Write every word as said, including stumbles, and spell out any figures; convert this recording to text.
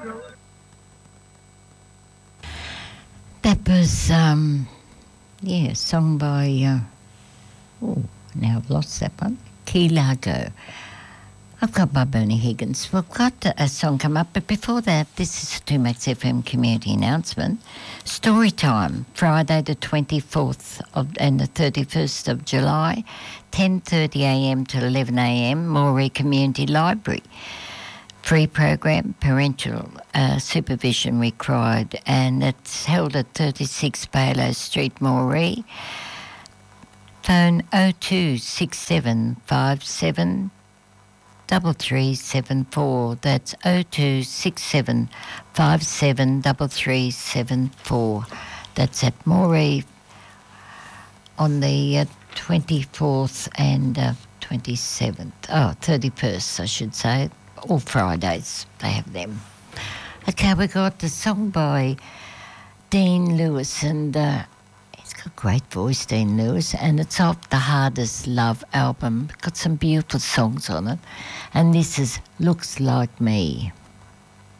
That was, um, yeah, a song by, uh, oh, now I've lost that one, Key Largo. I've got by Bernie Higgins. We've got a song come up, but before that, this is a two Max F M community announcement. Story time, Friday the twenty-fourth of, and the thirty-first of July, ten thirty a m to eleven a m, Moree Community Library. Free program, parental uh, supervision required, and it's held at thirty-six Balo Street, Moree. Phone oh two six seven five seven double three seven four. That's oh two six seven five seven double three seven four. That's at Moree on the uh, twenty-fourth and uh, twenty-seventh. Oh, thirty-first, I should say. All Fridays, they have them. Okay, we got the song by Dean Lewis, and uh, he's got a great voice, Dean Lewis, and it's off the Hardest Love album. Got some beautiful songs on it, and this is Looks Like Me.